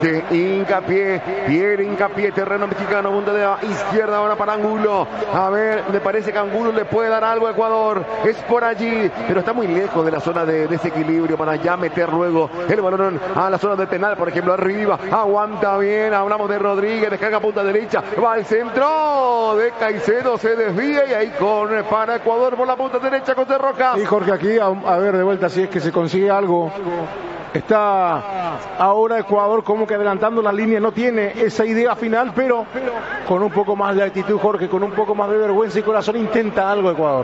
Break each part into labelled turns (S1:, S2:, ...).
S1: Hincapié, Pierre Hincapié, terreno mexicano, punta de la izquierda ahora para Angulo. A ver, me parece que Angulo le puede dar algo a Ecuador. Es por allí, pero está muy lejos de la zona de desequilibrio para ya meter luego el balón a la zona de penal, por ejemplo, arriba. Aguanta bien, hablamos de Rodríguez, descarga punta derecha, va al centro de Caicedo, se desvía y ahí corre para Ecuador por la punta derecha con Rojas.
S2: Y Jorge, aquí a ver de vuelta si es que se consigue algo. Está ahora Ecuador como que adelantando la línea, no tiene esa idea final, pero con un poco más de actitud, Jorge, con un poco más de vergüenza y corazón intenta algo Ecuador.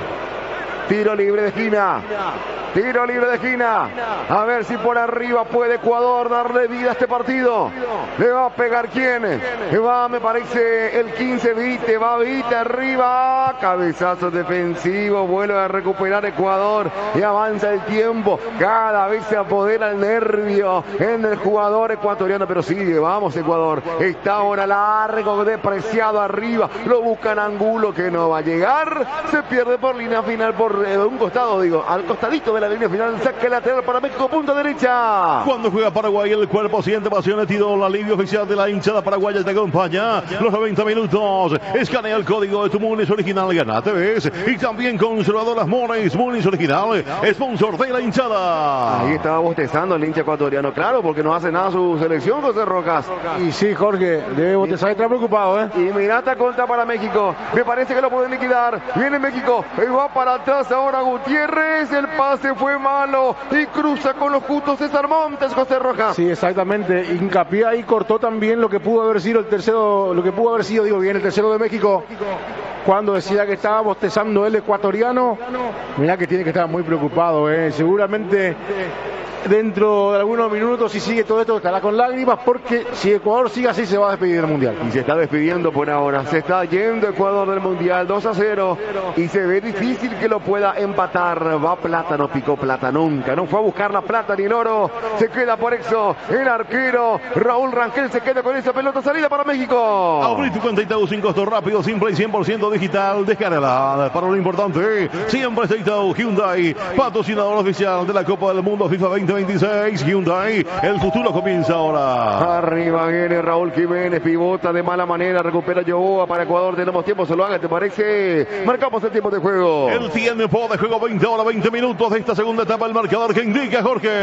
S1: Tiro libre de esquina. Tiro libre de esquina. A ver si por arriba puede Ecuador darle vida a este partido. ¿Le va a pegar quién? Va, me parece, el 15 Vite. Va Vite arriba. Cabezazo defensivo. Vuelve a recuperar Ecuador. Y avanza el tiempo. Cada vez se apodera el nervio en el jugador ecuatoriano. Pero sigue, vamos Ecuador. Está ahora largo, despreciado arriba. Lo buscan Angulo que no va a llegar. Se pierde por línea final por un costado, digo, al costadito de la línea final, saque lateral para México, punta derecha.
S3: Cuando juega Paraguay, el cuerpo siente pasión, latido, la alivio oficial de la hinchada paraguaya te acompaña los 90 minutos. Escanea el código de tu Munis original, gana, te ves. Y también Conservadoras Mores, Munis original, sponsor de la hinchada.
S1: Ahí estaba bostezando el hincha ecuatoriano, claro, porque no hace nada su selección, José Rojas.
S2: Y sí, Jorge, debe bostezar, está preocupado,
S1: Y Mirata contra para México, me parece que lo pueden liquidar. Viene México, y va para atrás ahora Gutiérrez, el pase fue malo y cruza con los justos César Montes, José Rojas.
S2: Sí, exactamente. Hincapié ahí cortó también lo que pudo haber sido el tercero, el tercero de México. Cuando decía que estaba bostezando el ecuatoriano, mira que tiene que estar muy preocupado, seguramente dentro de algunos minutos, si sigue todo esto, estará con lágrimas, porque si Ecuador sigue así, se va a despedir del Mundial.
S1: Y se está despidiendo por ahora, se está yendo Ecuador del Mundial, 2-0, y se ve difícil que lo pueda empatar. Va Plata, no picó Plata nunca, no fue a buscar la plata ni el oro, se queda por eso el arquero Raúl Rangel, se queda con esa pelota, salida para México.
S3: Abrí tu cuenta Itaú sin costo, rápido, simple y 100% digital, descárgala. Para lo importante, siempre está Itaú Hyundai, patrocinador oficial de la Copa del Mundo FIFA 2026, Hyundai, el futuro comienza ahora.
S1: Arriba viene Raúl Jiménez, pivota de mala manera, recupera Yoboa para Ecuador, tenemos tiempo, se lo haga, ¿te parece? Marcamos el tiempo de juego.
S3: El tiempo de juego, 20 horas, 20 minutos de esta segunda etapa, el marcador que indica Jorge.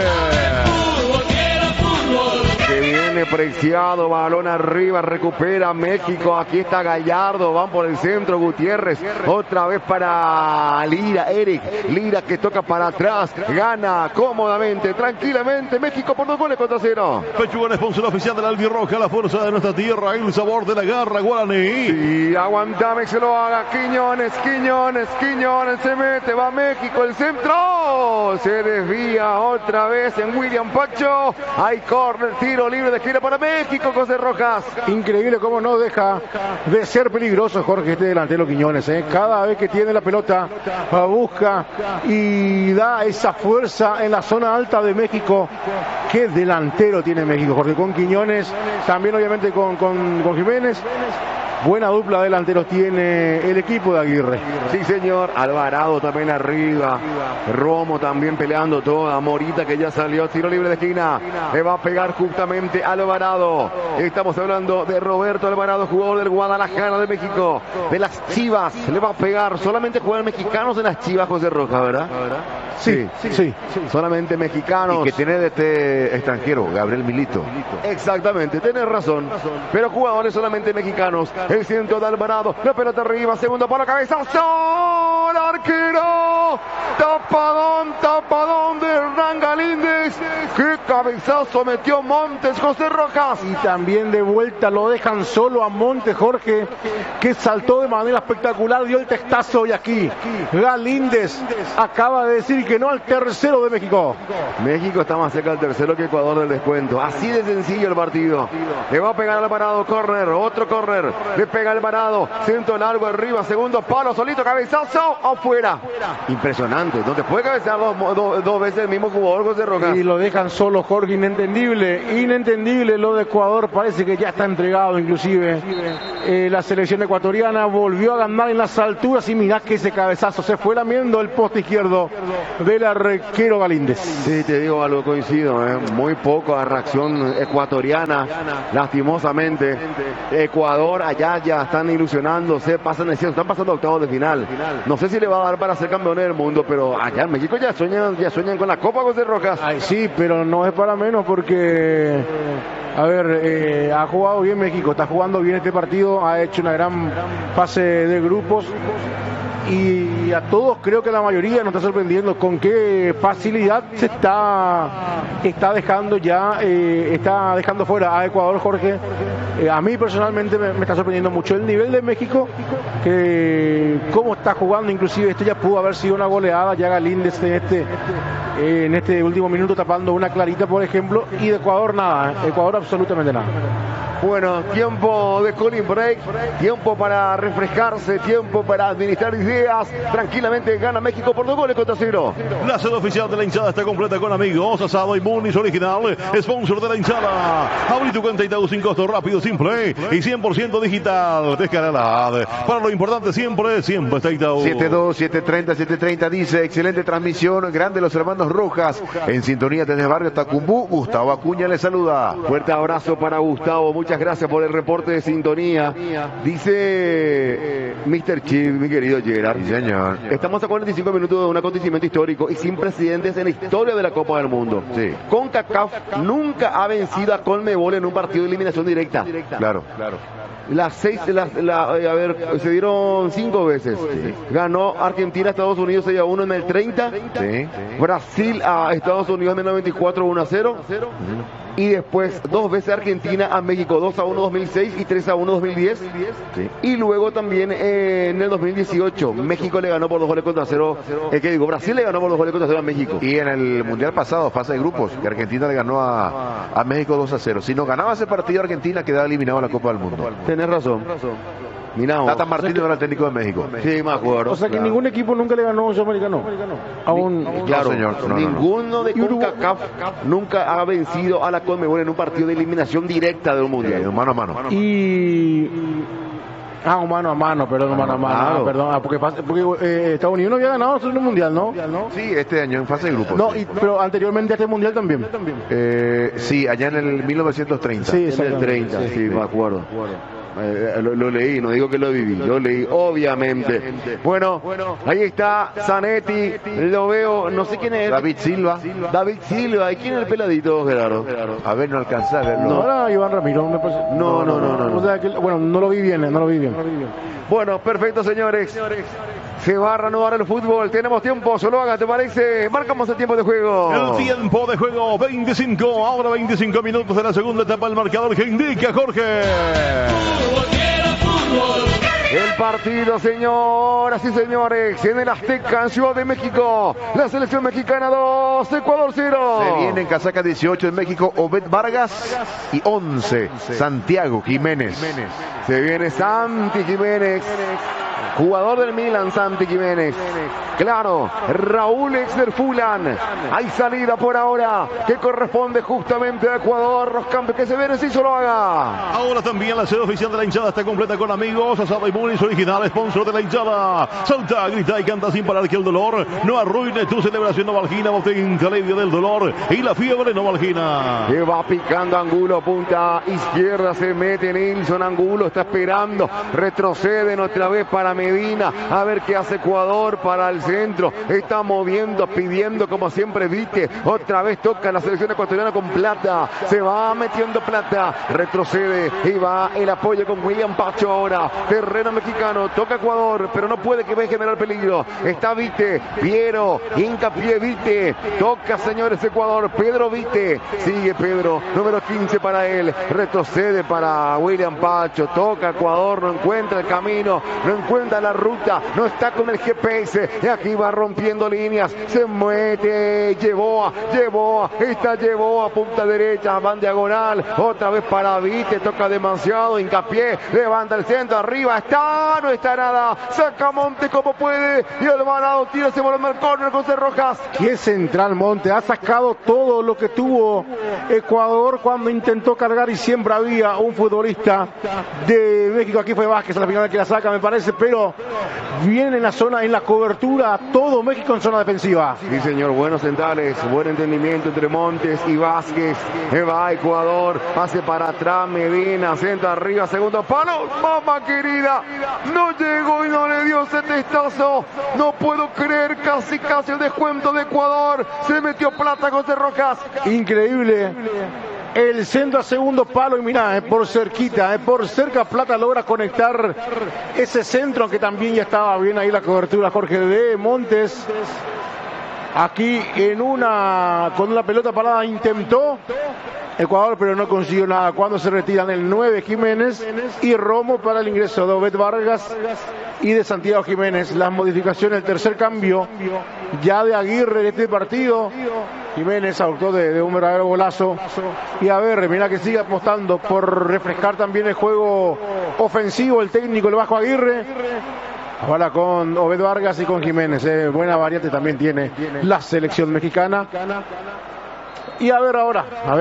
S1: Que viene preciado, balón arriba, recupera México, aquí está Gallardo, van por el centro, Gutiérrez, otra vez para Lira, Eric, Lira que toca para atrás, gana cómodamente, tranquilamente, México por 2-0.
S3: Pechuga, sponsor oficial de la albirroja, la fuerza de nuestra tierra, el sabor de la garra guaraní.
S1: Y aguantame que se lo haga, Quiñones, se mete, va México, el centro, se desvía otra vez en William Pacho, hay córner, tiro libre de esquina para México, José Rojas.
S2: Increíble cómo no deja de ser peligroso, Jorge, este delantero Quiñones, Cada vez que tiene la pelota, busca y da esa fuerza en la zona alta de México. Qué delantero tiene México, Jorge, con Quiñones, también obviamente con Jiménez. Buena dupla de delanteros tiene el equipo de Aguirre.
S1: Sí, señor. Alvarado también arriba. Romo también peleando toda. Morita que ya salió. Tiro libre de esquina. Le va a pegar justamente Alvarado. Estamos hablando de Roberto Alvarado, jugador del Guadalajara de México. De las Chivas. Le va a pegar. Solamente juegan mexicanos en las Chivas, José Rojas, ¿verdad?
S2: Sí.
S1: Solamente mexicanos.
S4: Y que tiene de este extranjero, Gabriel Milito.
S1: Exactamente, tenés razón. Pero jugadores solamente mexicanos. El centro de Alvarado, la pelota arriba, segundo para cabezazo, el arquero, tapadón de Hernán Galíndez, qué cabezazo metió Montes, José Rojas.
S2: Y también de vuelta lo dejan solo a Montes, Jorge, que saltó de manera espectacular, dio el testazo y aquí Galíndez acaba de decir que no al tercero de México.
S1: México está más cerca del tercero que Ecuador del descuento, así de sencillo el partido. Le va a pegar Alvarado, córner, otro córner. Le pega Alvarado, centro largo arriba, segundo palo, solito, cabezazo, afuera. impresionante. No te puede cabecear dos veces el mismo jugador, José Rojas.
S2: Y lo dejan solo, Jorge, inentendible lo de Ecuador, parece que ya está entregado inclusive. La selección ecuatoriana volvió a ganar en las alturas y mirá que ese cabezazo se fue lamiendo el poste izquierdo del arquero Galíndez.
S1: Sí, te digo algo, coincido, muy poca reacción ecuatoriana, lastimosamente. Ecuador allá ya están ilusionándose, están pasando a octavos de final. No sé si le va a dar para ser campeón del mundo, pero allá en México ya sueñan con la Copa, José Rojas.
S2: Ay, sí, pero no es para menos porque, a ver, ha jugado bien México, está jugando bien este partido, ha hecho una gran fase de grupos. Y a todos, creo que la mayoría nos está sorprendiendo con qué facilidad se está dejando ya, está dejando fuera a Ecuador, Jorge. A mí personalmente me está sorprendiendo mucho el nivel de México, que cómo está jugando, inclusive esto ya pudo haber sido una goleada, ya Galíndez en este último minuto tapando una clarita, por ejemplo, y de Ecuador nada, Ecuador absolutamente nada.
S1: Bueno, tiempo de cooling break, tiempo para refrescarse, tiempo para administrar ideas. Tranquilamente gana México por 2-0.
S3: La sede oficial de la hinchada está completa con amigos. Asado y Muniz original, sponsor de la hinchada. Abrí tu cuenta Itaú sin costo, rápido, simple y 100% digital. Descarga. Para lo importante siempre está Itaú.
S4: 730 dice, excelente transmisión, grande los hermanos Rojas. En sintonía desde Barrio Tacumbú, Gustavo Acuña le saluda.
S1: Fuerte abrazo para Gustavo, muchas gracias por el reporte de sintonía. Dice Mr. Chip, mi querido Gerard.
S4: Sí, señor.
S1: Estamos a 45 minutos de un acontecimiento histórico y sin precedentes en la historia de la Copa del Mundo.
S4: Sí.
S1: CONCACAF nunca ha vencido a Conmebol en un partido de eliminación directa.
S4: Claro.
S1: Se dieron 5 veces.
S4: Sí.
S1: Ganó Argentina a Estados Unidos 6-1 en el 30.
S4: Sí.
S1: Brasil a Estados Unidos en el 94 1-0. Y después 2 veces Argentina a México 2-1 2006 y 3-1 2010.
S4: Sí.
S1: Y luego también en el 2018 México le ganó por 2-0. Brasil le ganó por 2-0 a México.
S4: Y en el Mundial pasado, fase de grupos, que Argentina le ganó a México 2-0. Si no ganaba ese partido, Argentina quedaba eliminado de la Copa del Mundo.
S1: Tenés razón. Mirá,
S4: Tata Martino era el técnico de México.
S1: Sí, me acuerdo.
S2: O sea que ningún equipo nunca le ganó a un sudamericano.
S1: Claro,
S4: señor.
S1: Ninguno de CONCACAF nunca ha vencido a la Conmebol en un partido de eliminación directa del Mundial.
S4: Mano a mano.
S2: Un mano a mano, perdón. Perdón, porque Estados Unidos no había ganado en el Mundial, ¿no?
S4: Sí, este año en fase de grupos.
S2: No, pero anteriormente a este Mundial también.
S4: Sí, allá en el 1930.
S2: Sí,
S1: En el 30, sí, me acuerdo. Lo leí, no digo que lo viví, lo leí, obviamente. Bueno, ahí está Zanetti, lo veo, no sé quién es.
S4: David Silva.
S1: ¿Y quién es el peladito, Gerardo?
S4: A ver, no alcanza a verlo.
S2: No era Iván Ramiro, me parece.
S1: No.
S2: O sea que, bueno, no lo vi bien.
S1: Bueno, perfecto, señores. Se va a reanudar el fútbol. Tenemos tiempo, Zuluaga, ¿te parece? Marcamos el tiempo de juego.
S3: El tiempo de juego, 25, ahora 25 minutos de la segunda etapa. El marcador que indica Jorge.
S1: El partido, señoras y señores, en el Azteca, en Ciudad de México. La selección mexicana 2, Ecuador 0.
S4: Se viene en casaca 18 en México, Obed Vargas. Y 11, Santiago Jiménez.
S1: Se viene Santi Jiménez. Jugador del Milan, Santi Jiménez. Claro, Raúl Exner Fulan. Hay salida por ahora que corresponde justamente a Ecuador. Los cambios que se vienen, si solo haga.
S3: Ahora también la sede oficial de la hinchada está completa con amigos. Asado y Muniz original, sponsor de la hinchada. Salta, grita y canta sin parar que el dolor no arruine tu celebración. Novalgina, botín, alivio del dolor y la fiebre Novalgina.
S1: Que va picando Angulo, punta izquierda, se mete Nilson. Angulo está esperando, retroceden otra vez para Medina, a ver qué hace Ecuador para el centro, está moviendo, pidiendo como siempre Vite, otra vez toca la selección ecuatoriana con Plata, se va metiendo Plata, retrocede y va el apoyo con William Pacho ahora, terreno mexicano, toca Ecuador, pero no puede que vaya a generar peligro, está Vite, Piero, hincapié Vite, toca señores Ecuador, Pedro Vite, sigue Pedro, número 15 para él, retrocede para William Pacho, toca Ecuador, no encuentra el camino, no encuentra encuentra la ruta, no está con el GPS, y aquí va rompiendo líneas, se mete, llevó a punta derecha, van diagonal, otra vez para Vite, toca demasiado, hincapié, levanta el centro, arriba está, no está nada, saca Monte como puede, y el balado tira, se vuelve al córner con José Rojas.
S2: Qué central Monte, ha sacado todo lo que tuvo Ecuador cuando intentó cargar, y siempre había un futbolista de México, aquí fue Vázquez a la final que la saca me parece, pero viene en la zona, en la cobertura, todo México en zona defensiva.
S1: Sí señor, buenos centrales, buen entendimiento entre Montes y Vázquez, va Ecuador, pase para atrás, Medina, centro arriba, segundo palo, mamá querida, no llegó y no le dio ese testazo, no puedo creer, casi el descuento de Ecuador, se metió plata José Rojas.
S2: Increíble. El centro a segundo palo y mira, por cerquita, por cerca Plata logra conectar ese centro, aunque también ya estaba bien ahí la cobertura, Jorge, de Montes. Aquí con una pelota parada intentó Ecuador, pero no consiguió nada. Cuando se retiran el 9 Jiménez y Romo para el ingreso de Obed Vargas y de Santiago Jiménez. Las modificaciones, el tercer cambio ya de Aguirre en este partido. Jiménez adoptó de un verdadero golazo. Y a ver, mira que sigue apostando por refrescar también el juego ofensivo el técnico, el Vasco Aguirre. Ahora con Obed Vargas y con Jiménez. Buena variante también tiene la selección mexicana. Y a ver ahora,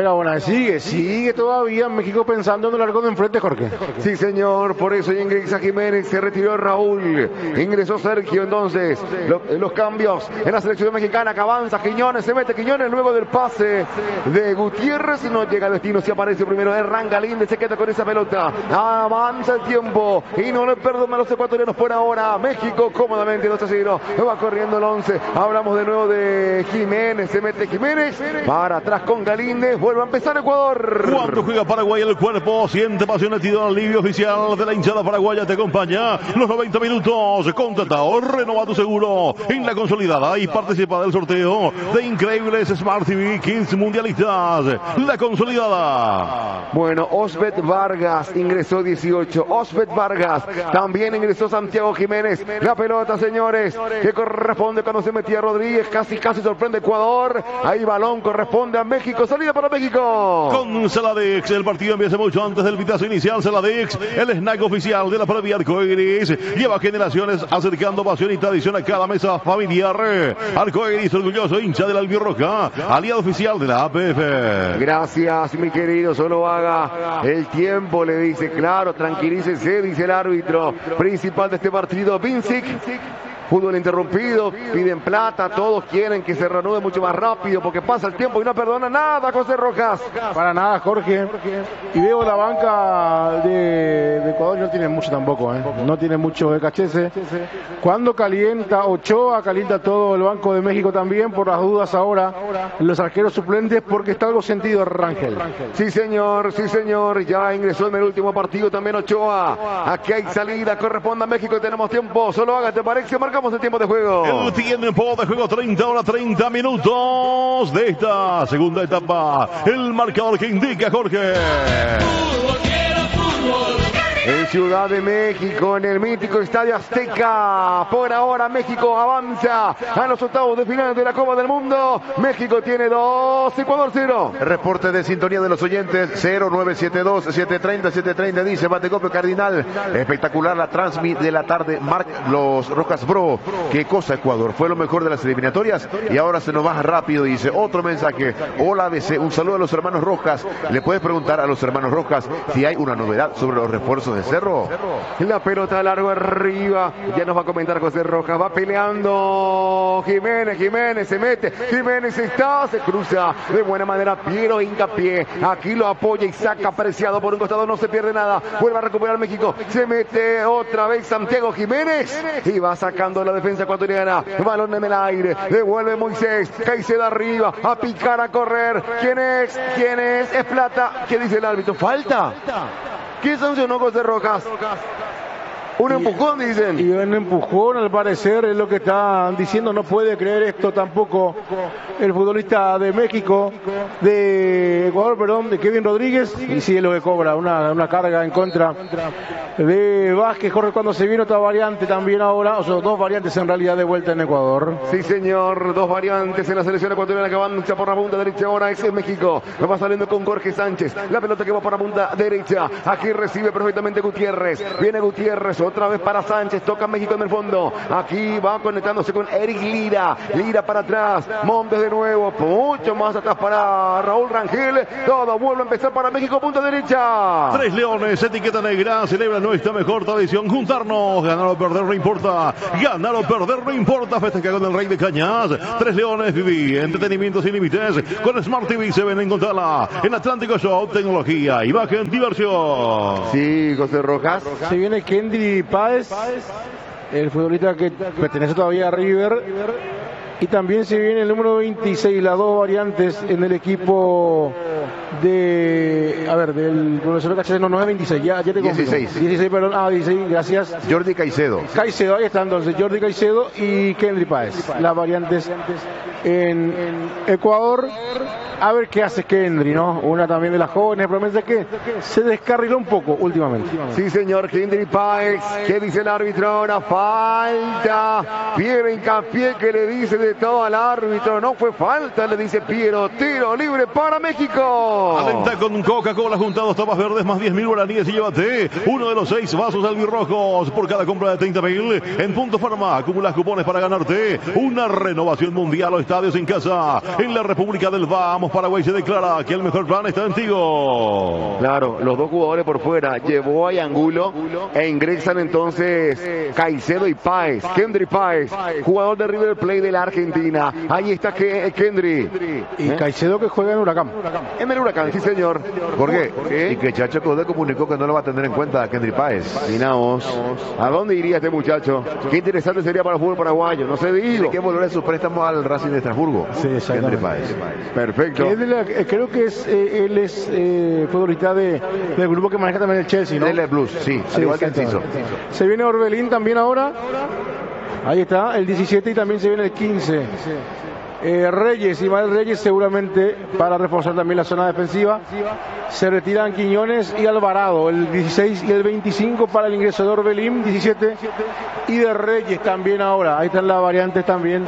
S2: sigue todavía México pensando en el largo de enfrente, Jorge.
S1: Sí señor, por eso ya ingresa Jiménez, se retiró Raúl, ingresó Sergio, entonces los cambios en la selección mexicana, que avanza Quiñones, se mete Quiñones luego del pase de Gutiérrez, no llega al destino, si aparece primero Hernán Galíndez, se queda con esa pelota, avanza el tiempo y no le perdonan a los ecuatorianos por ahora. México cómodamente 2-0, va corriendo el 11, hablamos de nuevo de Jiménez, se mete Jiménez, para atrás con Galíndez, vuelve a empezar Ecuador.
S3: Cuando juega Paraguay el cuerpo, siente pasión, latido alivio oficial de la hinchada paraguaya, te acompaña los 90 minutos, contratado, renova tu seguro en la consolidada y participa del sorteo de increíbles Smart TV Kids mundialistas, la consolidada.
S1: Bueno, Osbet Vargas ingresó 18, Osbet Vargas, también ingresó Santiago Jiménez, la pelota señores, que corresponde cuando se metía Rodríguez, casi sorprende Ecuador, ahí balón corresponde a México, salida para México.
S3: Con Celadix, el partido empieza mucho antes del pitazo inicial. Celadix, el snack oficial de la previa Arcoiris, lleva generaciones acercando pasión y tradición a cada mesa familiar. Arcoiris, orgulloso hincha de la albirroja, aliado oficial de la APF.
S1: Gracias, mi querido, solo haga el tiempo, le dice, claro, tranquilícese, dice el árbitro principal de este partido, Vincic. Fútbol interrumpido, piden plata, todos quieren que se reanude mucho más rápido porque pasa el tiempo y no perdona nada José Rojas.
S2: Para nada, Jorge. Y veo la banca de Ecuador, no tiene mucho tampoco, no tiene mucho de cachese. Cuando calienta Ochoa, calienta todo el Banco de México también, por las dudas ahora, los arqueros suplentes, porque está algo sentido Rangel.
S1: Sí señor, ya ingresó en el último partido también Ochoa. Aquí hay salida, corresponde a México, tenemos tiempo, solo haga, ¿te parece? Marcamos el tiempo de juego.
S3: El tiempo de juego, 30 minutos de esta segunda etapa. El marcador que indica Jorge.
S1: En Ciudad de México, en el mítico Estadio Azteca. Por ahora México avanza a los octavos de final de la Copa del Mundo. México tiene 2, Ecuador 0.
S4: Reporte de sintonía de los oyentes, 0972-730-730, dice Batecopio Cardinal. Espectacular la transmit de la tarde, Marc Los Rojas Bro. Qué cosa Ecuador, fue lo mejor de las eliminatorias y ahora se nos va rápido, dice. Otro mensaje, hola ABC, un saludo a los hermanos Rojas. Le puedes preguntar a los hermanos Rojas si hay una novedad sobre los refuerzos de Cerro.
S1: La pelota largo arriba, ya nos va a comentar José Rojas, va peleando Jiménez se mete, Jiménez se cruza de buena manera, Piero hincapié, aquí lo apoya y saca apreciado por un costado, no se pierde nada, vuelve a recuperar México, se mete otra vez Santiago Jiménez y va sacando la defensa ecuatoriana, balón en el aire, devuelve Moisés, Caicedo arriba, a picar, a correr, ¿quién es? Es Plata, ¿qué dice el árbitro? ¿Falta? ¿Quién sancionó José Rojas? Un empujón, dicen.
S2: Y un empujón, al parecer, es lo que están diciendo. No puede creer esto tampoco el futbolista de México, de Ecuador, perdón, de Kevin Rodríguez. Y sí es lo que cobra, una carga en contra de Vázquez. Jorge, cuando se vino otra variante también ahora, o sea, dos variantes en realidad de vuelta en Ecuador.
S1: Sí, señor, dos variantes en la selección ecuatoriana que avanza por la punta derecha. Ahora es México. Va saliendo con Jorge Sánchez. La pelota que va por la punta derecha. Aquí recibe perfectamente Gutiérrez. Viene Gutiérrez. Otra vez para Sánchez, toca México en el fondo. Aquí va conectándose con Eric Lira. Lira para atrás, Montes de nuevo, mucho más atrás para Raúl Rangel. Todo vuelve a empezar para México, punta derecha.
S3: Tres Leones, etiqueta negra, celebra nuestra mejor tradición. Juntarnos, ganar o perder no importa. Ganar o perder no importa. Festeja con el Rey de Cañas. Tres Leones, viví entretenimiento sin límites. Con Smart TV se ven en encontrarla en Atlántico Show, tecnología, imagen, diversión.
S1: Sí, José Rojas.
S2: Se viene Kendry Páez, el futbolista que pertenece todavía a River. Y también se viene el número 26, las dos variantes en el equipo de... A ver, del profesor Cachete, no es 26, ya te confirmo. 16, perdón, 16, gracias.
S4: Jordi Caicedo.
S2: Ahí está entonces, Jordi Caicedo y Kendry Páez, las variantes en Ecuador. A ver qué hace Kendry, ¿no? Una también de las jóvenes promesas que se descarriló un poco últimamente.
S1: Sí, señor, Kendry Páez. ¿Qué dice el árbitro ahora? Falta. Piero Hincapié que le dice de todo al árbitro. No fue falta, le dice Piero. Tiro libre para México.
S3: Alenta con Coca-Cola juntados, tapas verdes más 10.000 guaraníes y llévate uno de los 6 vasos albirrojos por cada compra de 30.000. En Punto Farma acumulas cupones para ganarte una renovación mundial o estadios en casa. En la República del Vamos, Paraguay se declara que el mejor plan está en Tigo.
S1: Claro, los dos jugadores por fuera. Llevó a Angulo e ingresan entonces Caicedo y Páez. Kendry Páez, jugador de River Plate de la Argentina. Ahí está Kendry.
S2: Y Caicedo que juega en Huracán.
S1: En el Huracán, sí, señor.
S4: ¿Por qué? Y que Chacho Codé comunicó que no lo va a tener en cuenta a Kendry Páez.
S1: Miramos. ¿A dónde iría este muchacho? Qué interesante sería para el fútbol paraguayo. No sé, digo.
S4: Tiene que volver a su préstamo al Racing de Estrasburgo.
S2: Sí,
S4: Kendry Páez.
S1: Perfecto.
S2: Creo que él es futbolista del grupo que maneja también el Chelsea, ¿no?
S4: El Blues, sí, al igual que Enciso.
S2: Se viene Orbelín también ahora. Ahí está, el 17 y también se viene el 15. Reyes, Ismael Reyes seguramente para reforzar también la zona defensiva. Se retiran Quiñones y Alvarado, el 16 y el 25 para el ingreso de Orbelín, 17 y de Reyes también ahora. Ahí están las variantes también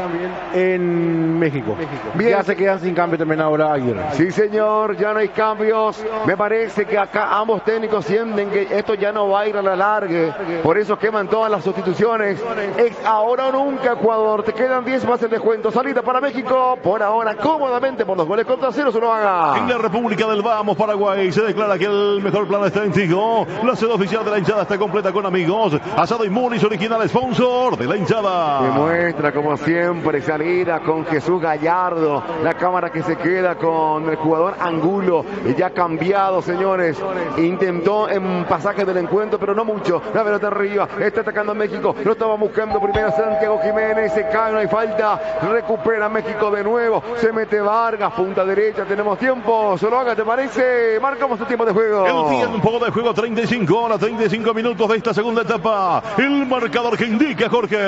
S2: en México.
S1: Bien.
S2: Ya se quedan sin cambio también ahora Aguirre.
S1: Sí, señor, ya no hay cambios. Me parece que acá ambos técnicos sienten que esto ya no va a ir a la larga. Por eso queman todas las sustituciones. Es ahora o nunca, Ecuador. Te quedan 10 más el descuento. Salida para México. Por ahora, cómodamente por 2 goles contra 0 se lo haga.
S3: En la República del Vamos, Paraguay, se declara que el mejor plan está en Tigo. La sede oficial de la hinchada está completa con amigos. Asado y Munis, original sponsor de la hinchada.
S1: Demuestra, como siempre, salida con Jesús Gallardo. La cámara que se queda con el jugador Angulo. Y ya cambiado, señores. Intentó en pasaje del encuentro, pero no mucho. La pelota arriba. Está atacando a México. Lo estaba buscando primero Santiago Jiménez. Se cae, no hay falta. Recupera México de nuevo. Se mete Vargas, punta derecha. Tenemos tiempo. Solo haga, ¿te parece? Marcamos el tiempo de juego.
S3: El tiempo de juego, 35 horas, 35 minutos de esta segunda etapa. El marcador que indica Jorge.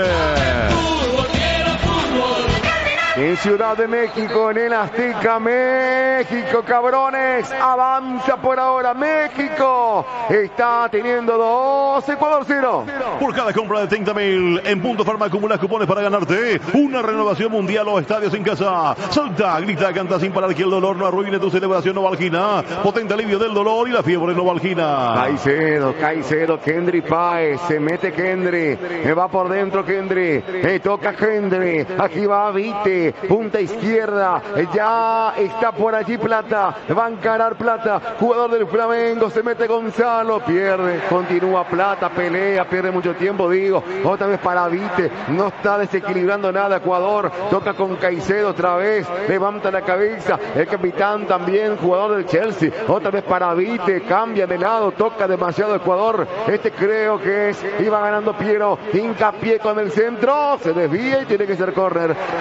S1: En Ciudad de México, en el Azteca, México, cabrones, avanza por ahora, México está teniendo 2, Ecuador 0.
S3: Por cada compra de 30.000, en Punto Farma acumulas cupones para ganarte una renovación mundial o estadios en casa. Salta, grita, canta sin parar que el dolor no arruine tu celebración Novalgina. Potente alivio del dolor y la fiebre Novalgina.
S1: Caicedo, Kendry Páez, se mete Kendry, va por dentro Kendry, toca Kendry, aquí va Vite. Punta izquierda, ya está por allí Plata, va a encarar Plata, jugador del Flamengo, se mete Gonzalo, pierde, continúa Plata, pelea, pierde mucho tiempo, otra vez para Vite, no está desequilibrando nada Ecuador, toca con Caicedo otra vez, levanta la cabeza, el capitán también, jugador del Chelsea, otra vez para Vite, cambia de lado, toca demasiado Ecuador, creo que iba ganando Piero, Hincapié con el centro, se desvía y tiene que ser córner, tiro libre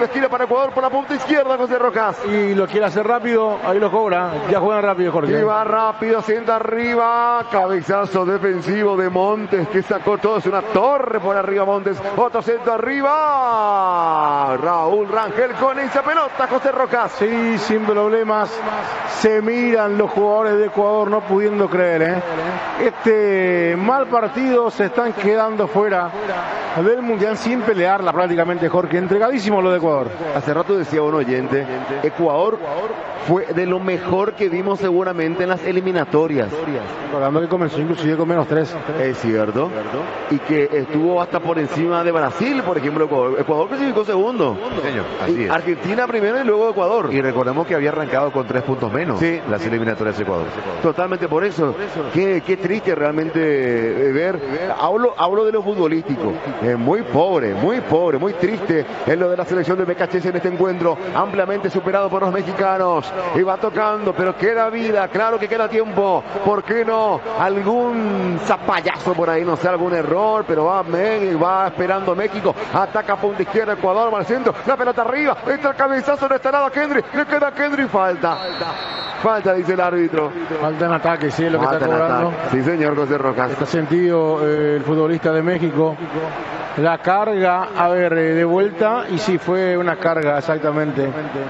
S1: de esquina para Ecuador por la punta izquierda, José Rojas.
S2: Y lo quiere hacer rápido, ahí lo cobra. Ya juegan rápido, Jorge.
S1: Y va rápido, sienta arriba. Cabezazo defensivo de Montes que sacó todo. Es una torre por arriba, Montes. Otro centro arriba. Raúl Rangel con esa pelota, José Rojas.
S2: Sí, sin problemas. Se miran los jugadores de Ecuador no pudiendo creer, ¿eh? Este mal partido, se están quedando fuera del Mundial sin pelearla prácticamente, Jorge. Entregadísimo lo de Ecuador.
S1: Hace rato decía un oyente, Ecuador fue de lo mejor que vimos seguramente en las eliminatorias.
S2: Recordando que comenzó inclusive con -3.
S1: Es cierto. Y que estuvo hasta por encima de Brasil, por ejemplo. Ecuador clasificó segundo.
S4: Señor, así es.
S1: Argentina primero y luego Ecuador.
S4: Y recordemos que había arrancado con 3 puntos menos las eliminatorias de Ecuador.
S1: Totalmente por eso. Qué triste realmente ver. Hablo de lo futbolístico. Muy pobre, muy triste en lo de la selección de BKHS en este encuentro. Ampliamente superado por los mexicanos. Y va tocando, pero queda vida. Claro que queda tiempo. ¿Por qué no? Algún zapallazo por ahí, no sé, algún error, pero va esperando México. Ataca a punta izquierda Ecuador, va al centro. La pelota arriba. Entra el cabezazo, no está nada Kendry. Le queda a Kendry, falta, dice el árbitro.
S2: Falta en ataque, sí, es lo que está cobrando.
S1: Sí, señor José Rojas.
S2: Está sentido el futbolista de México. La carga, a ver, de vuelta, y sí, fue una carga, exactamente.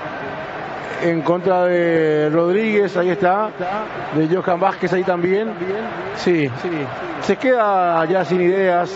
S2: En contra de Rodríguez, ahí está. De Johan Vázquez, ahí también. Sí, se queda ya sin ideas.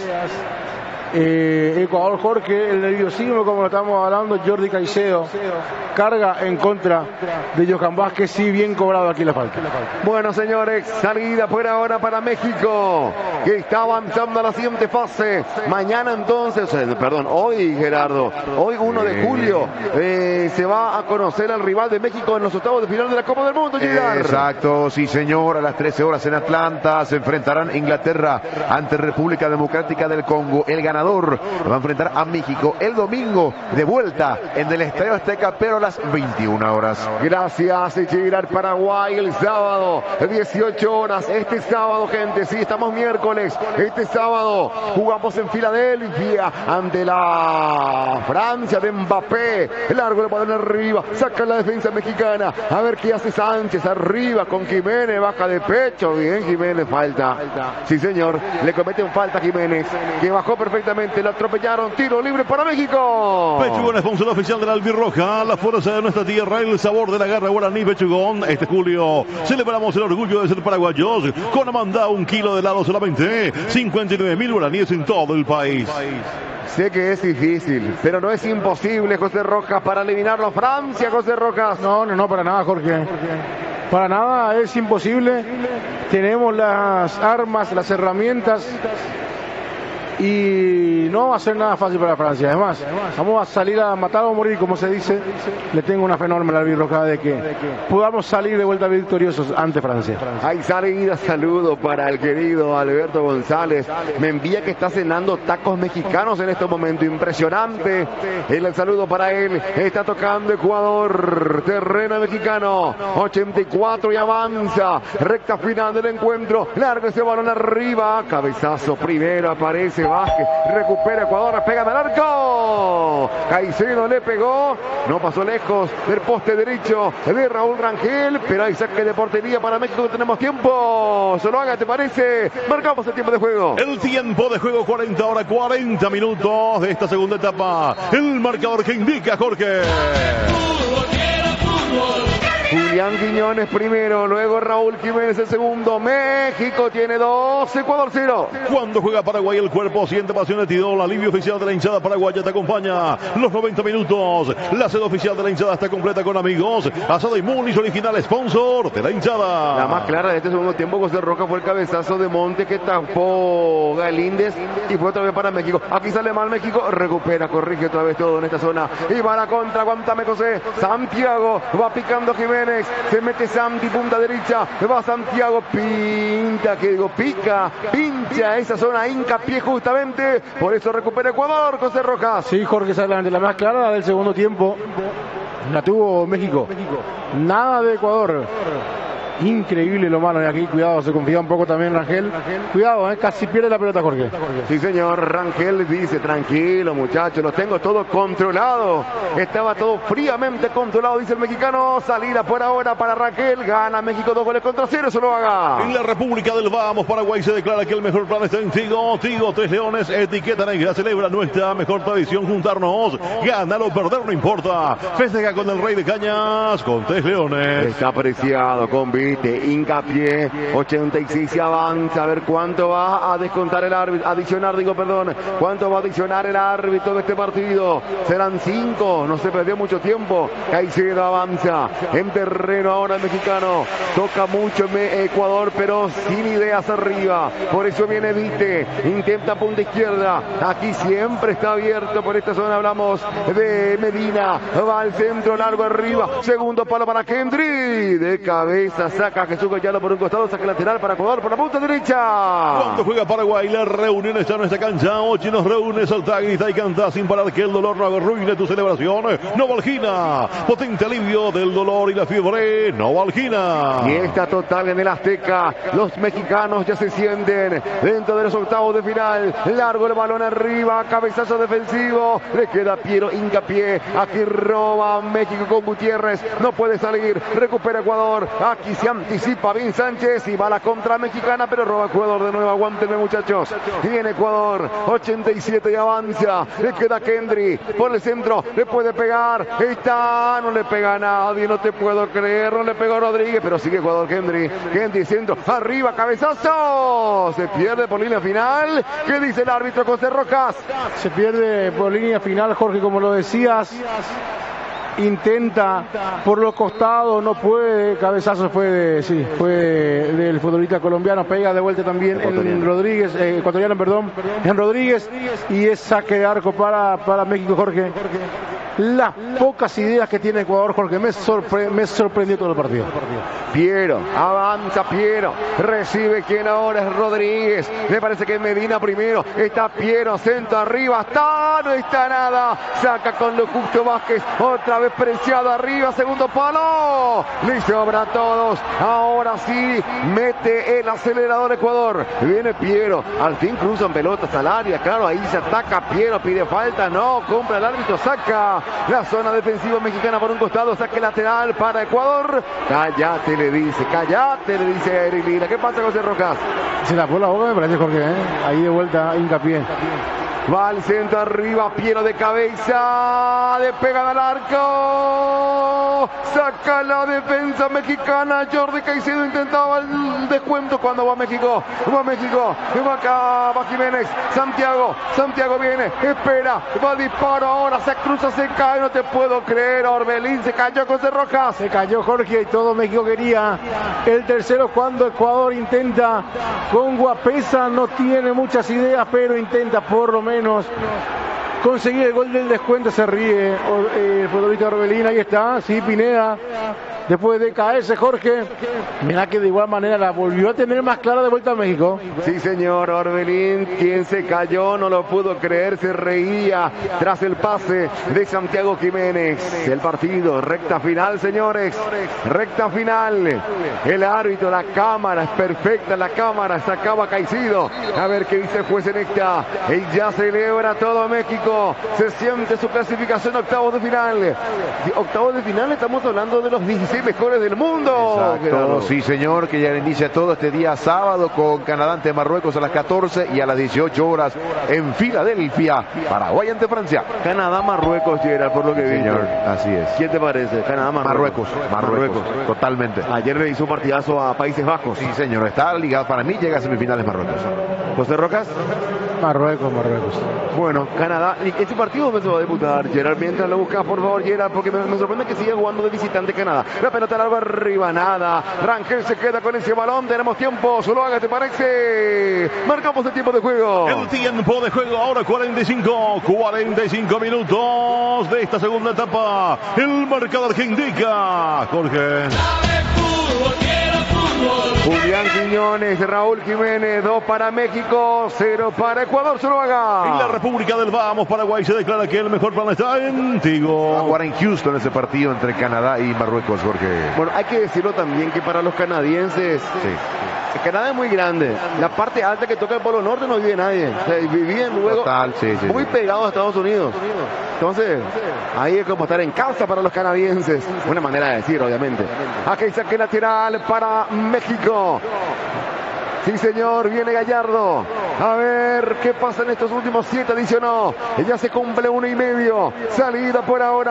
S2: Ecuador, Jorge, el nerviosismo, como lo estamos hablando, Jordi Caicedo carga en contra de Johan Vázquez, sí, bien cobrado aquí la falta.
S1: Bueno, señores, salida por ahora para México, que está avanzando a la siguiente fase. Mañana entonces, hoy, Gerardo, hoy 1 de julio, se va a conocer al rival de México en los octavos de final de la Copa del Mundo, Gerardo.
S4: Exacto, sí señor, a las 13 horas en Atlanta se enfrentarán Inglaterra ante República Democrática del Congo. El ganador va a enfrentar a México el domingo de vuelta en el Estadio Azteca, pero a las 21 horas.
S1: Gracias, Gerard. Paraguay el sábado, 18 horas. Este sábado, gente, sí, estamos miércoles. Este sábado jugamos en Filadelfia ante la Francia de Mbappé. El largo de balón arriba, saca la defensa mexicana. A ver qué hace Sánchez arriba con Jiménez, baja de pecho. Bien, Jiménez, falta. Sí, señor, le cometen falta a Jiménez, que bajó perfectamente. Lo atropellaron, tiro libre para México.
S3: Pechugón, sponsor oficial de la albirroja, la fuerza de nuestra tierra, el sabor de la garra guaraní. Pechugón, este julio celebramos el orgullo de ser paraguayos con Amanda, 1 kilo de helado solamente 59.000 guaraníes en todo el país.
S1: Sé que es difícil, pero no es imposible, José Rojas, para eliminarlo a Francia, José Rojas.
S2: No, para nada, Jorge. Para nada es imposible. Tenemos las armas, las herramientas. Y no va a ser nada fácil para Francia. Además, vamos a salir a matar o morir, como se dice. Le tengo una fe enorme a la albirroja de que podamos salir de vuelta victoriosos ante Francia.
S1: Hay salida, saludo para el querido Alberto González. Me envía que está cenando tacos mexicanos en este momento. Impresionante. El saludo para él. Está tocando Ecuador. Terreno mexicano. 84 y avanza. Recta final del encuentro. Largo ese balón arriba. Cabezazo primero, aparece Vázquez, recupera Ecuador, pega al arco. Caicedo le pegó, no pasó lejos del poste derecho de Raúl Rangel, pero hay saque de portería para México. Tenemos tiempo. Zuluaga, ¿te parece? Marcamos el tiempo de juego.
S3: El tiempo de juego, 40 horas, 40 minutos de esta segunda etapa. El marcador que indica Jorge.
S1: Julián Quiñones primero, luego Raúl Jiménez el segundo. México tiene 2, Ecuador 0.
S3: Cuando juega Paraguay, el cuerpo siente pasión de Tidol. Alivio oficial de la hinchada paraguaya te acompaña los 90 minutos. La sede oficial de la hinchada está completa con amigos. Asada y Muniz, original sponsor de la hinchada.
S1: La más clara de este segundo tiempo, José Rojas, fue el cabezazo de Monte que tapó Galíndez y fue otra vez para México. Aquí sale mal México, recupera, corrige otra vez todo en esta zona. Y va a la contra, aguántame José. Santiago, va picando Jiménez. Se mete Santi, punta derecha, va Santiago, pincha esa zona, hincapié justamente, por eso recupera Ecuador, José Rojas.
S2: Sí, Jorge, exactamente, la más clara del segundo tiempo la tuvo México, nada de Ecuador. Increíble lo malo de aquí. Cuidado, se confía un poco también Rangel. Cuidado, casi pierde la pelota, Jorge.
S1: Sí, señor. Rangel dice, tranquilo, muchachos, lo tengo todo controlado. Estaba todo fríamente controlado, dice el mexicano. Salida por ahora para Rangel. Gana México 2-0, eso lo haga.
S3: En la República del Vamos, Paraguay se declara que el mejor plan está en Tigo. Tigo, Tres Leones, etiqueta negra, celebra nuestra mejor tradición, juntarnos. Ganar o perder no importa. Festeja con el Rey de Cañas, con Tres Leones.
S1: Está apreciado, convite, hincapié, 86 y avanza. A ver cuánto va a descontar el árbitro, cuánto va a adicionar el árbitro de este partido. Serán 5, no se perdió mucho tiempo. Caicedo avanza en terreno ahora el mexicano. Toca mucho Ecuador, pero sin ideas arriba. Por eso viene Vite, intenta punta izquierda. Aquí siempre está abierto por esta zona. Hablamos de Medina, va al centro, largo arriba. Segundo palo para Kendry. De cabeza saca a Jesús Gallardo por un costado, saca lateral para Ecuador por la punta derecha.
S3: Cuando juega Paraguay, la reunión está en esta cancha. Ochi nos reúne, salta, grita y canta sin parar que el dolor no arruine tu celebración. Novalgina, potente alivio del dolor y la fiebre. Novalgina.
S1: Y está total en el Azteca. Los mexicanos ya se sienten dentro de los octavos de final. Largo el balón arriba, cabezazo defensivo. Le queda Piero hincapié. Aquí roba México con Gutiérrez. No puede salir. Recupera Ecuador. Aquí se anticipa Vin Sánchez y va la contra mexicana, pero roba Ecuador de nuevo. Aguántenme, muchachos. Tiene Ecuador 87 y avanza. Le queda Kendry por el centro. Le puede pegar. Está. No le pega a nadie. No te puedo creer. No le pegó Rodríguez, pero sigue Ecuador. Kendry centro. Arriba, cabezazo. Se pierde por línea final. ¿Qué dice el árbitro José Rojas?
S2: Se pierde por línea final, Jorge, como lo decías. Intenta por los costados, no puede. Cabezazo fue del futbolista colombiano. Pega de vuelta también en Rodríguez, ecuatoriano, perdón, en Rodríguez. Y es saque de arco para México, Jorge. Las pocas ideas que tiene Ecuador, Jorge, me sorprendió todo el partido.
S1: Piero, avanza Piero, recibe quien ahora es Rodríguez. Me parece que es Medina primero. Está Piero, centro arriba, no está nada. Saca con lo justo Vázquez, otra vez preciado arriba, segundo palo. Le sobra a todos. Ahora sí, mete el acelerador Ecuador. Viene Piero, al fin cruzan pelotas al área, claro, ahí se ataca Piero, pide falta, no, compra el árbitro, saca la zona defensiva mexicana por un costado, saque lateral para Ecuador. Cállate, le dice Eric Lira. ¿Qué pasa, José Rojas?
S2: Se la pone la boca, me parece, Jorge, ahí de vuelta, hincapié.
S1: Va al centro arriba, Piero de cabeza, le pegan al arco, saca la defensa mexicana. Jordi Caicedo intentaba el descuento cuando va México, va acá, va Jiménez, Santiago viene, espera, va disparo ahora, se cruza, se cae, no te puedo creer, Orbelín se cayó, José Rojas.
S2: Se cayó, Jorge, y todo México quería el tercero cuando Ecuador intenta con Guapesa, no tiene muchas ideas, pero intenta por lo menos conseguir el gol del descuento. Se ríe el futbolista Orbelín. Ahí está, sí, Pineda. Después de caerse, Jorge, mirá que de igual manera la volvió a tener más clara de vuelta a México.
S1: Sí, señor, Orbelín, quien se cayó, no lo pudo creer, se reía tras el pase de Santiago Jiménez. El partido, recta final, señores, recta final. El árbitro, la cámara, es perfecta la cámara, sacaba Caicedo. A ver qué dice el juez en esta. Y ya celebra todo México, se siente su clasificación a octavos de final. Octavos de final, estamos hablando de los 16 mejores del mundo.
S4: Exacto, sí, señor, que ya inicia todo este día sábado con Canadá ante Marruecos a las 14 y a las 18 horas en Filadelfia, Paraguay ante Francia.
S1: Canadá-Marruecos, Gerard, por lo que vi.
S4: Señor, así es.
S1: ¿Quién te parece?
S4: Marruecos, totalmente.
S1: Ayer le hizo un partidazo a Países Bajos.
S4: Sí, señor, está ligado, para mí llega a semifinales Marruecos.
S1: José Rocas.
S2: Marruecos.
S1: Bueno, Canadá, este partido me se va a debutar, Gerard, mientras lo buscas, por favor, Gerard, porque me sorprende que siga jugando de visitante Canadá. La pelota larga arriba, nada. Rangel se queda con ese balón, tenemos tiempo, Zuluaga, ¿te parece? Marcamos el tiempo de juego.
S3: El tiempo de juego ahora 45 minutos de esta segunda etapa. El marcador que indica Jorge.
S5: Fútbol, quiero fútbol.
S1: Julián Quiñones, Raúl Jiménez, 2 para México, 0 para Ecuador, Zuluaga.
S3: En la República del Vamos, Paraguay se declara que el mejor plan está en Tigo.
S4: Va a jugar en Houston ese partido entre Canadá y Marruecos, Jorge.
S1: Bueno, hay que decirlo también que para los canadienses, Canadá es muy grande. La parte alta que toca el Polo Norte no vive nadie. O sea, vivían luego muy pegados a Estados Unidos. Entonces, ahí es como estar en casa para los canadienses. Una manera de decir, obviamente. Aquí saque lateral para México. Sí, señor, viene Gallardo. A ver qué pasa en estos últimos 7, adicionó. Ya se cumple 1,5. Salida por ahora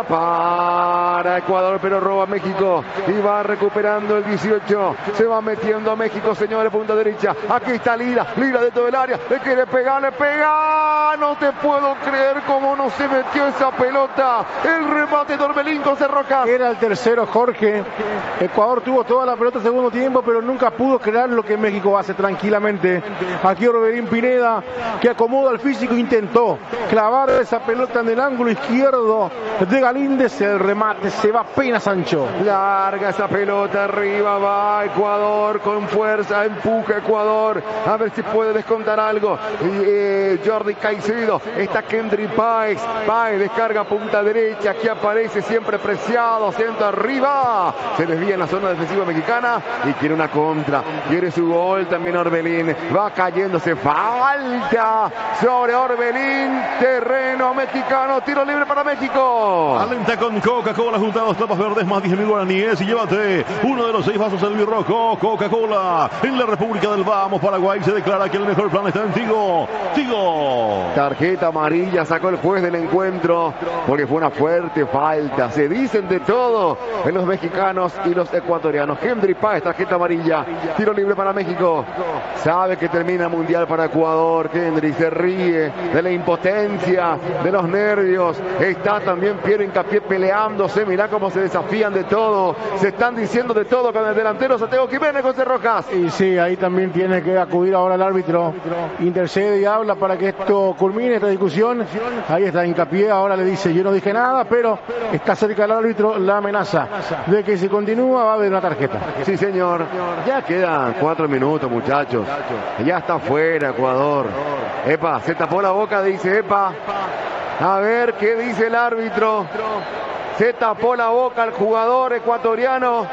S1: para Ecuador, pero roba México. Y va recuperando el 18. Se va metiendo a México, señores, punta derecha. Aquí está Lira. Lira de todo el área. Le quiere pegar, le pega. No te puedo creer cómo no se metió esa pelota. El remate de Orbelín con Cerrocas.
S2: Era el tercero, Jorge. Ecuador tuvo toda la pelota segundo tiempo, pero nunca pudo crear lo que México hace tranquilamente. Aquí Orbelín Pineda, que acomoda el físico, intentó clavar esa pelota en el ángulo izquierdo de Galíndez. El remate se va apenas Sancho.
S1: Larga esa pelota, arriba va Ecuador con fuerza, empuja Ecuador, a ver si puede descontar algo. Jordi Caicedo, está Kendry Páez, Páez descarga punta derecha, aquí aparece siempre preciado, centro arriba, se desvía en la zona defensiva mexicana y quiere una contra, quiere su gol también Orbelín, va cayéndose, falta sobre Orbelín, terreno mexicano, tiro libre para México.
S3: Alenta con Coca-Cola junto a dos tapas verdes más 10.000 guaraníes y llévate uno de los 6 vasos del birroco. Coca-Cola en la República del Vamos, Paraguay se declara que el mejor plan está en Tigo. Tigo.
S1: Tarjeta amarilla sacó el juez del encuentro porque fue una fuerte falta. Se dicen de todo en los mexicanos y los ecuatorianos. Kendry Páez, tarjeta amarilla, tiro libre para México. Sabe que termina mundial para Ecuador. Kendry se ríe de la impotencia, de los nervios. Está también Piero Hincapié peleándose. Mirá cómo se desafían de todo. Se están diciendo de todo con el delantero Santiago Jiménez, José Rojas.
S2: Y sí, ahí también tiene que acudir ahora el árbitro. Intercede y habla para que esto culmine, esta discusión. Ahí está Hincapié, ahora le dice, yo no dije nada, pero está cerca del árbitro la amenaza de que si continúa va a haber una tarjeta.
S1: Sí, señor. Ya quedan 4 minutos, muchachos. Ya está fuera Ecuador. Epa, se tapó la boca, dice Epa. A ver qué dice el árbitro. Se tapó la boca al jugador ecuatoriano.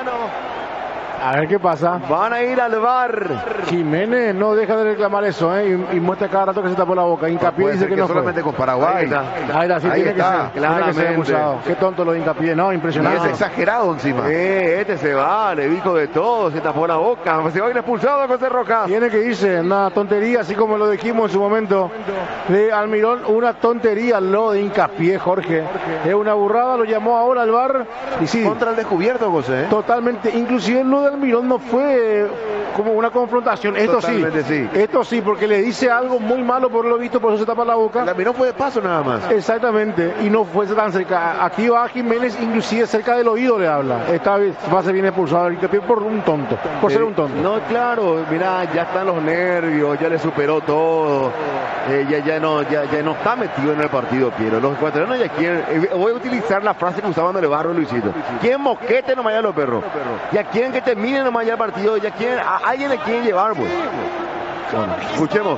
S2: A ver qué pasa.
S1: Van a ir al VAR.
S2: Jiménez no deja de reclamar eso, y muestra cada rato que se tapó la boca. Hincapié dice que no
S4: solamente con Paraguay.
S2: Ahí está, sí,
S4: ahí
S2: tiene
S4: está,
S2: que ser acusado. Qué tonto lo de Hincapié, no, impresionante.
S4: Y es exagerado encima.
S1: Este se va, le dijo de todo, se tapó la boca. Se va a ir expulsado José Rojas.
S2: Tiene que irse, una tontería, así como lo dijimos en su momento de Almirón, una tontería lo de Hincapié, Jorge. Es una burrada, lo llamó ahora al VAR. Y sí,
S4: contra el descubierto, José.
S2: Totalmente, inclusive lo de Almirón no fue como una confrontación. Esto sí, esto sí, porque le dice algo muy malo por lo visto, por eso se tapa la boca.
S4: El Almirón fue de paso nada más.
S2: Exactamente, y no fue tan cerca. Aquí va Jiménez, inclusive cerca del oído le habla. Esta vez va a ser bien expulsado por un tonto, por ser un tonto.
S1: No, claro, mira, ya están los nervios, ya le superó todo. Ya no está metido en el partido, Piero. Los ecuatorianos ya quieren, voy a utilizar la frase que usaban en el barrio, Luisito. Quieren mosquete nomás ya los perros. Ya quieren que termine nomás ya el partido, ya quieren, a alguien le quieren llevar, pues. Bueno, escuchemos.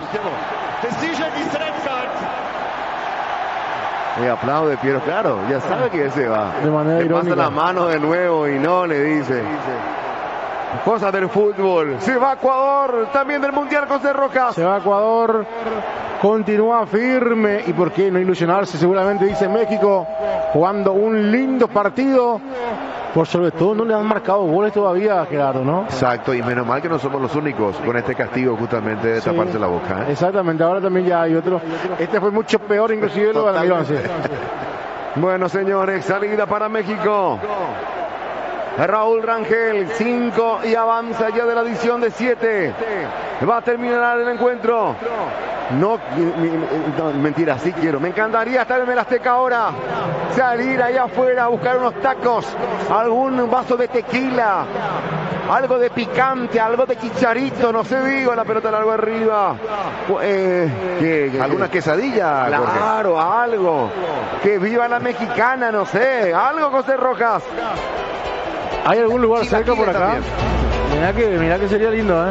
S1: Le aplaude Piero, claro, ya sabe que se va.
S2: De manera
S1: le
S2: irónica.
S1: pasa la mano de nuevo y no le dice. Cosas del fútbol. Se va a Ecuador, también del Mundial José Rojas.
S2: Se va a Ecuador, continúa firme. ¿Y por qué no ilusionarse? Seguramente dice México, jugando un lindo partido. Por sobre todo no le han marcado goles todavía, Gerardo, ¿no?
S4: Exacto, y menos mal que no somos los únicos con este castigo justamente de taparse la boca.
S2: Exactamente, ahora también ya hay otro. Este fue mucho peor, inclusive lo de Almirón. Sí.
S1: Bueno, señores, salida para México. Raúl Rangel, 5 y avanza ya de la adición de 7. Va a terminar el encuentro. No, mentira, sí quiero. Me encantaría estar en el Azteca ahora. Salir allá afuera a buscar unos tacos, algún vaso de tequila, algo de picante, algo de chicharito, no sé, digo, la pelota largo arriba.
S4: ¿Alguna quesadilla?
S1: Claro, Jorge. Algo. Que viva la mexicana, no sé. Algo, José Rojas.
S2: ¿Hay algún lugar cerca por acá? Mirá que sería lindo,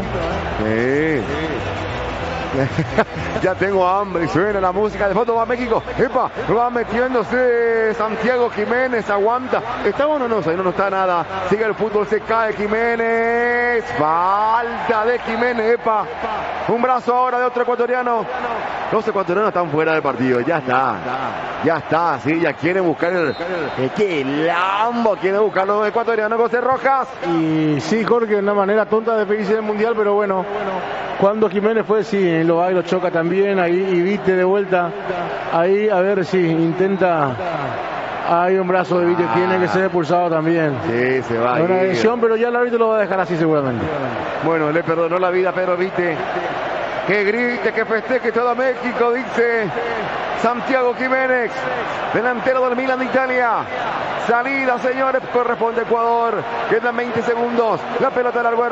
S1: Ya tengo hambre y suena la música. De fondo va México. ¡Epa! Va metiéndose Santiago Jiménez. Aguanta. ¿Está bueno o no? Ahí no está nada. Sigue el fútbol. Se cae Jiménez. Falta de Jiménez. ¡Epa! Un brazo ahora de otro ecuatoriano. Los ecuatorianos están fuera del partido. Ya está. Ya está. Sí, ya quieren buscar ¡qué lambo! Quieren buscar los ecuatorianos. José Rojas.
S2: Y sí, Jorge, una manera tonta de pedirse el mundial, pero bueno. Cuando Jiménez fue, sí, lo va y lo choca también. Ahí y Vite de vuelta. Ahí a ver si intenta. Hay un brazo de Vite, tiene que ser expulsado también.
S1: Sí, se va.
S2: Una lesión, pero ya el árbitro lo va a dejar así seguramente.
S1: Bueno, le perdonó la vida a Pedro Vite. Que grite, que festeje todo México, dice Santiago Jiménez, delantero del Milan de Italia. Salida, señores, corresponde a Ecuador. Quedan 20 segundos. La pelota largo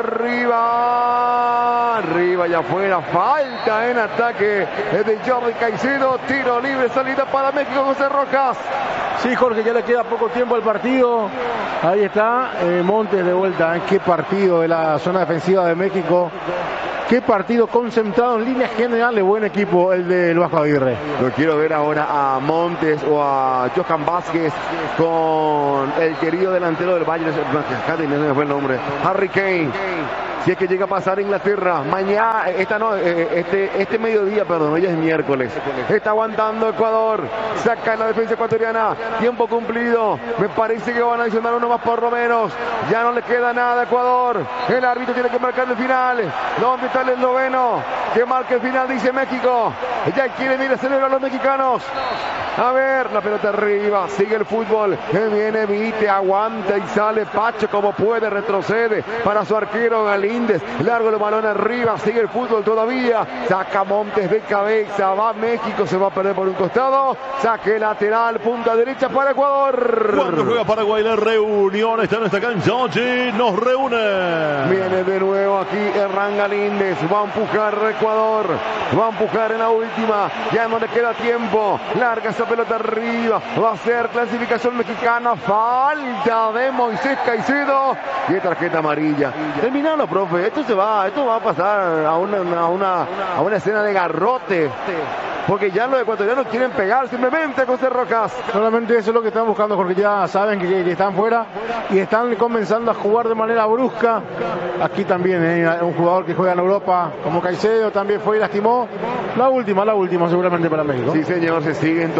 S1: arriba. Arriba y afuera. Falta en ataque de Jordi Caicedo. Tiro libre, salida para México, José Rojas.
S2: Sí, Jorge, ya le queda poco tiempo al partido. Ahí está Montes de vuelta. Qué partido de la zona defensiva de México. Qué partido concentrado en líneas generales. Buen equipo el del Vasco Aguirre.
S1: Lo quiero ver ahora a Montes o a Johan Vázquez con el querido delantero del Bayern. No fue el nombre. Harry Kane. Si es que llega a pasar Inglaterra mañana, este mediodía, perdón, hoy es miércoles. Está aguantando Ecuador, saca en la defensa ecuatoriana, tiempo cumplido. Me parece que van a adicionar uno más por lo menos. Ya no le queda nada a Ecuador. El árbitro tiene que marcar el final. ¿Dónde está el esloveno? Que marque el final, dice México. Ya quieren ir a celebrar los mexicanos. A ver, la pelota arriba, sigue el fútbol. Viene Vite, aguanta y sale Pacho como puede, retrocede para su arquero Galíndez. Largo el balón arriba, sigue el fútbol todavía. Saca Montes de cabeza, va México, se va a perder por un costado. Saque lateral, punta derecha para Ecuador.
S3: Cuando juega Paraguay, la reunión está en esta cancha. Ochi nos reúne.
S1: Viene de nuevo aquí Hernán Galíndez. Va a empujar Ecuador. Va a empujar en la última. Ya no le queda tiempo. Larga esa pelota arriba. Va a ser clasificación mexicana. Falta de Moisés Caicedo. Y tarjeta amarilla. Terminalo, profe. Esto va a pasar a una escena de garrote. Porque ya los ecuatorianos quieren pegar simplemente, José Rojas.
S2: Solamente eso es lo que están buscando, porque ya saben que están fuera y están comenzando a jugar de manera brusca. Aquí también un jugador que juega en Europa como Caicedo también fue y lastimó. La última seguramente para México.
S1: Sí, señor, se siguen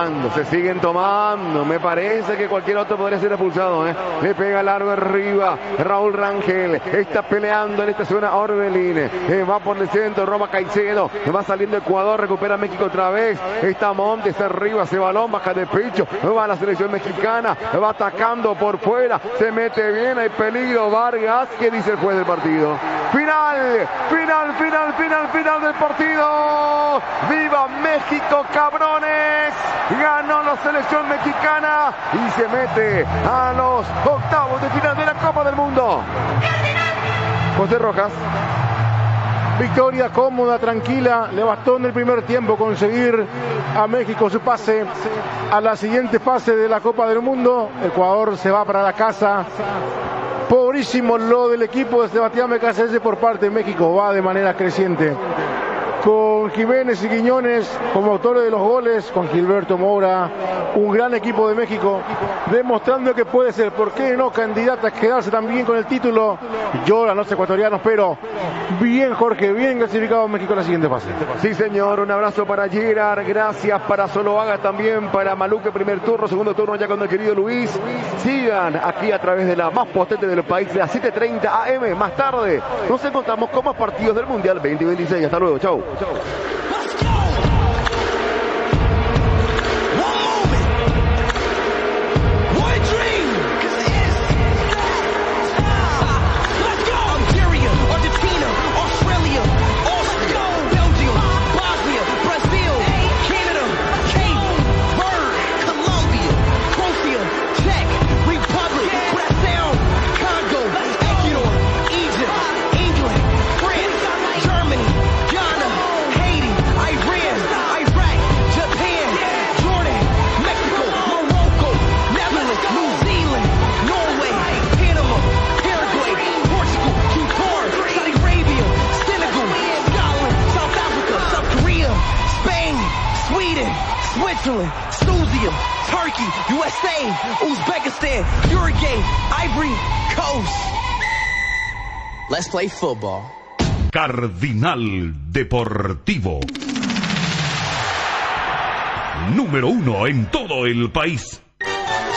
S1: tomando. Me parece que cualquier otro podría ser expulsado. Le pega largo arriba. Raúl Rangel está peleando en esta zona. Orbelín va por el centro, roba Caicedo. Va saliendo Ecuador, recupera México otra vez. Está Montes arriba, ese balón baja de pecho. Va a la selección mexicana. Va atacando por fuera. Se mete bien, hay peligro. Vargas, ¿qué dice el juez del partido? Final del partido. ¡Viva México, cabrones! Ganó la selección mexicana y se mete a los octavos de final de la Copa del Mundo. José Rojas.
S2: Victoria cómoda, tranquila. Le bastó en el primer tiempo conseguir a México su pase a la siguiente fase de la Copa del Mundo. Ecuador se va para la casa. Pobrísimo lo del equipo de Sebastián Becasese por parte de México. Va de manera creciente. Con Jiménez y Quiñones como autores de los goles, con Gilberto Moura, un gran equipo de México, demostrando que puede ser, ¿por qué no?, candidata a quedarse también con el título. Lloran los ecuatorianos, pero bien, Jorge, bien clasificado México en la siguiente fase.
S1: Sí, señor, un abrazo para Gerard, gracias para Zuluaga también, para Maluque, primer turno, segundo turno ya con el querido Luis. Sigan aquí a través de la más potente del país, de las 7:30 AM. Más tarde nos encontramos con más partidos del Mundial 2026. Hasta luego, chau.
S5: Let's go! One moment, one dream, 'cause it's let's go! Algeria, Argentina, Australia, Austria, Belgium, Bosnia, Brazil, Canada, Cape Verde, Colombia, Croatia, Czech Republic, Brazil, Congo, Ecuador, Egypt, England, France, Germany, Ghana, Haiti, Switzerland, Suzium, Turkey, USA, Uzbekistan, Uruguay, Ivory Coast. Let's play football.
S6: Cardinal Deportivo. Número 1 en todo el país.